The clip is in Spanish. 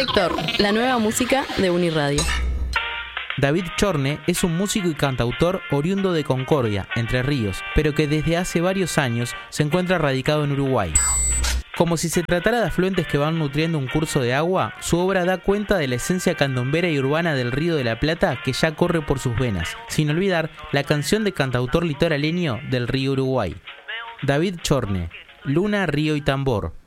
Conductor, la nueva música de Uniradio. David Chorne es un músico y cantautor oriundo de Concordia, Entre Ríos, pero que desde hace varios años se encuentra radicado en Uruguay. Como si se tratara de afluentes que van nutriendo un curso de agua, su obra da cuenta de la esencia candombera y urbana del Río de la Plata que ya corre por sus venas, sin olvidar la canción de cantautor litoraleño del río Uruguay. David Chorne, Luna, Río y Tambor.